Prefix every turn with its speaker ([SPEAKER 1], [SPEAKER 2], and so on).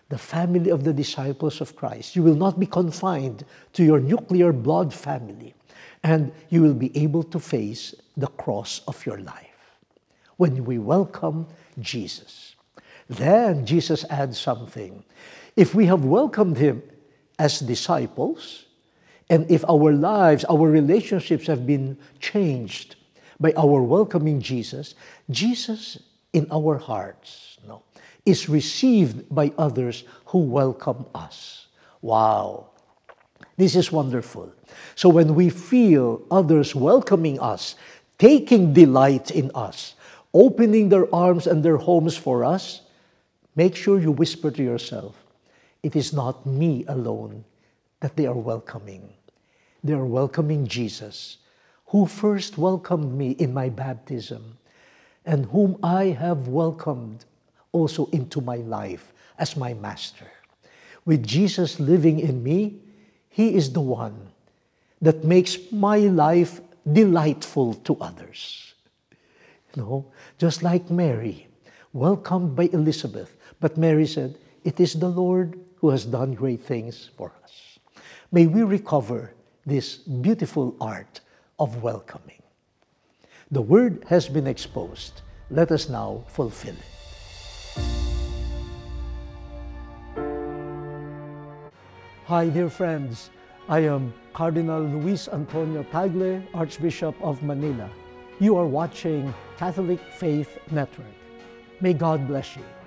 [SPEAKER 1] the family of the disciples of Christ. You will not be confined to your nuclear blood family, and you will be able to face the cross of your life when we welcome Jesus. Then Jesus adds something. If we have welcomed him as disciples, and if our lives, our relationships have been changed by our welcoming Jesus, Jesus in our hearts is received by others who welcome us. Wow, this is wonderful. So when we feel others welcoming us, taking delight in us, opening their arms and their homes for us, make sure you whisper to yourself, it is not me alone that they are welcoming. They are welcoming Jesus, who first welcomed me in my baptism, and whom I have welcomed also into my life as my master. With Jesus living in me, he is the one that makes my life delightful to others. Just like Mary, welcomed by Elizabeth, but Mary said, it is the Lord who has done great things for us. May we recover this beautiful art of welcoming. The word has been exposed. Let us now fulfill it. Hi, dear friends. I am Cardinal Luis Antonio Tagle, Archbishop of Manila. You are watching Catholic Faith Network. May God bless you.